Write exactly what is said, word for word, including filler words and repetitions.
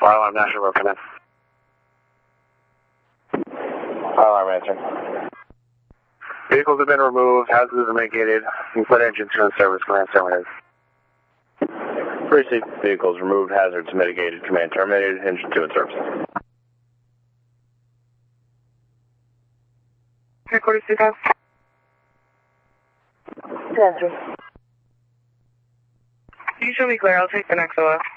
Fire alarm, National Road, come in. Fire alarm, answer. Vehicles have been removed, houses have been mitigated, you put engine two in service, command terminated. Precinct vehicles removed, hazards mitigated, command terminated, engine two in service. Headquarters two thousand. Answer. You should be clear, I'll take the next O F.